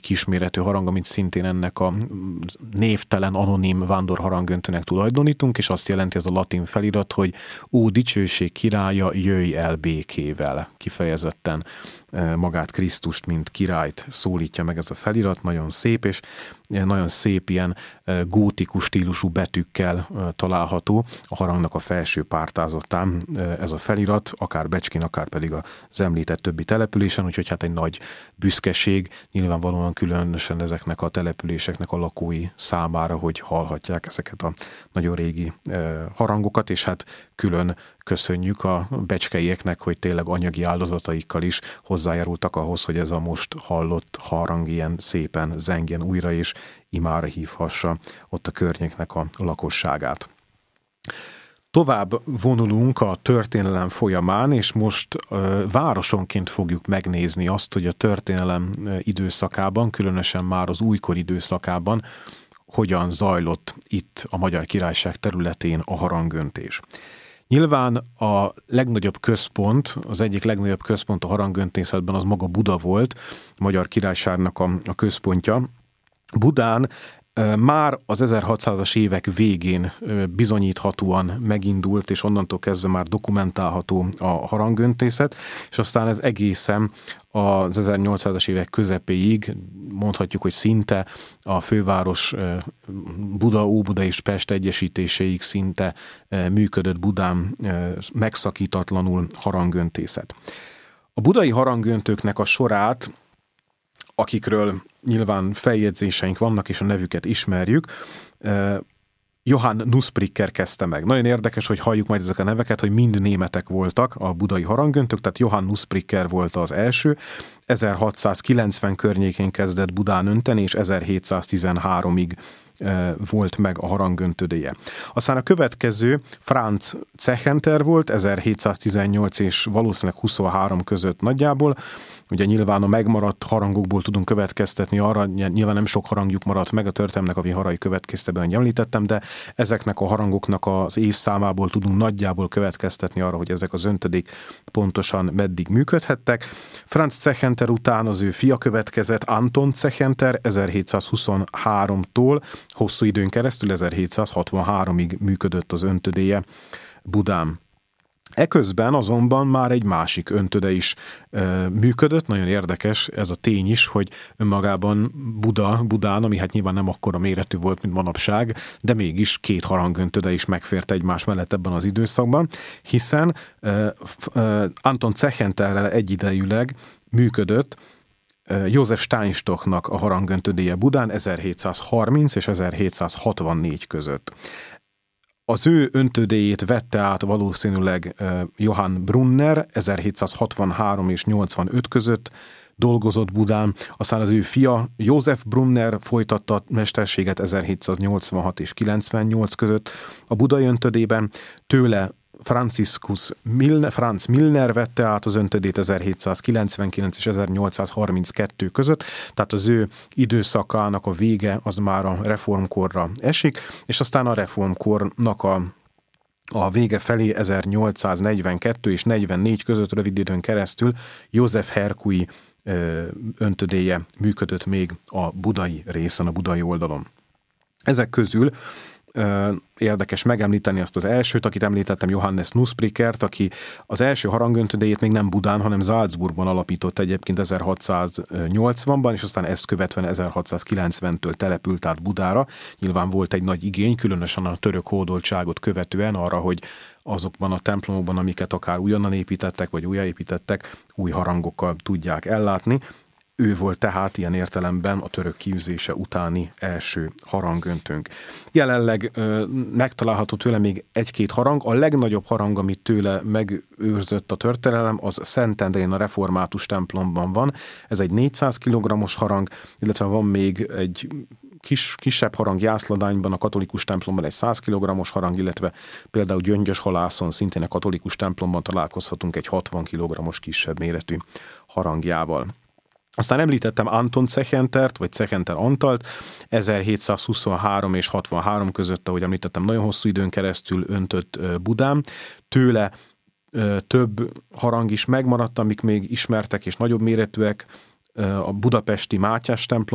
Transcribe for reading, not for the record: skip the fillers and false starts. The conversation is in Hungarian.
kisméretű harang, amit szintén ennek a névtelen, anonim vándorharangöntőnek tulajdonítunk, és azt jelenti ez a latin felirat, hogy ó, dicsőség királya, jöjj el békével. Kifejezetten magát Krisztust, mint királyt szólítja meg ez a felirat, nagyon szép, és nagyon szép ilyen gótikus stílusú betűkkel található a harangnak a felső pártázatán ez a felirat, akár Becskén, akár pedig az említett többi településen, úgyhogy hát egy nagy büszkeség, nyilvánvalóan különösen ezeknek a településeknek a lakói számára, hogy hallhatják ezeket a nagyon régi harangokat, és hát külön köszönjük a becskeieknek, hogy tényleg anyagi áldozataikkal is hozzájárultak ahhoz, hogy ez a most hallott harang ilyen szépen zengjen újra, és imára hívhassa ott a környéknek a lakosságát. Tovább vonulunk a történelem folyamán, és most városonként fogjuk megnézni azt, hogy a történelem időszakában, különösen már az újkor időszakában hogyan zajlott itt a Magyar Királyság területén a harangöntés. Nyilván a legnagyobb központ, az egyik legnagyobb központ a harangöntészetben az maga Buda volt, a Magyar Királyságnak a központja. Budán már az 1600-as évek végén bizonyíthatóan megindult, és onnantól kezdve már dokumentálható a harangöntészet, és aztán ez egészen az 1800-as évek közepéig, mondhatjuk, hogy szinte a főváros Buda, Óbuda és Pest egyesítéséig szinte működött Budán megszakítatlanul harangöntészet. A budai harangöntőknek a sorát, akikről nyilván feljegyzéseink vannak, és a nevüket ismerjük, Johann Nusspricker kezdte meg. Nagyon érdekes, hogy halljuk majd ezek a neveket, hogy mind németek voltak a budai harangöntők, tehát Johann Nusspricker volt az első, 1690 környékén kezdett Budán önteni, és 1713-ig volt meg a harangöntődéje. Aztán a következő Franz Zechenter volt, 1718 és valószínűleg 23 között nagyjából. Ugye nyilván a megmaradt harangokból tudunk következtetni arra, nyilván nem sok harangjuk maradt meg a történelemnek a viharai következtében, ahogy említettem, de ezeknek a harangoknak az évszámából tudunk nagyjából következtetni arra, hogy ezek az öntödék pontosan meddig működhettek. Franz Zechenter után az ő fia következett, Anton Zechenter 1723-tól hosszú időn keresztül 1763-ig működött az öntödéje Budán. Eközben azonban már egy másik öntöde is működött, nagyon érdekes ez a tény is, hogy önmagában Budán, ami hát nyilván nem akkora méretű volt, mint manapság, de mégis két harangöntöde is megfért egymás mellett ebben az időszakban, hiszen Anton Zechenterrel egyidejűleg működött József Steinstocknak a harangöntödéje Budán 1730 és 1764 között. Az ő öntődéjét vette át valószínűleg Johann Brunner 1763 és 85 között dolgozott Budán, aztán az ő fia József Brunner folytatta a mesterséget 1786 és 98 között a budai öntödében, tőle Franz Milner vette át az öntödét 1799 és 1832 között, tehát az ő időszakának a vége az már a reformkorra esik, és aztán a reformkornak a vége felé 1842 és 44 között rövid időn keresztül József Herkui öntödéje működött még a budai részen, a budai oldalon. Ezek közül érdekes megemlíteni azt az elsőt, akit említettem, Johannes Nussprickert, aki az első harangöntödéjét még nem Budán, hanem Salzburgban alapított egyébként 1680-ban, és aztán ezt követően 1690-től települt át Budára. Nyilván volt egy nagy igény, különösen a török hódoltságot követően arra, hogy azokban a templomokban, amiket akár újonnan építettek, vagy újjáépítettek, új harangokkal tudják ellátni. Ő volt tehát ilyen értelemben a török kiűzése utáni első harangöntőnk. Jelenleg megtalálható tőle még egy-két harang. A legnagyobb harang, amit tőle megőrzött a történelem, az Szentendrén a református templomban van. Ez egy 400 kg-os harang, illetve van még egy kisebb harang Jászladányban, a katolikus templomban egy 100 kg-os harang, illetve például Gyöngyöshalászon szintén a katolikus templomban találkozhatunk egy 60 kg-os kisebb méretű harangjával. Aztán említettem Anton Zechentert, vagy Zechenter Antalt, 1723 és 63 között, ahogy említettem, nagyon hosszú időn keresztül öntött Budán. Tőle több harang is megmaradt, amik még ismertek és nagyobb méretűek, a budapesti Mátyás templom,